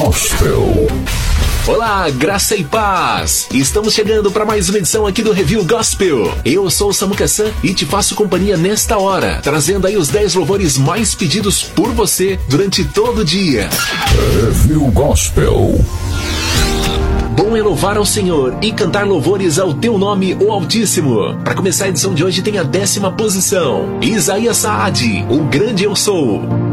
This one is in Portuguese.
Gospel. Olá, graça e paz! Estamos chegando para mais uma edição aqui do Review Gospel. Eu sou o Samuca San e te faço companhia nesta hora, trazendo aí os 10 louvores mais pedidos por você durante todo o dia. Review Gospel. Bom é louvar ao Senhor e cantar louvores ao teu nome, o Altíssimo. Para começar a edição de hoje tem a 10ª posição. Isaías Saad, o grande eu sou.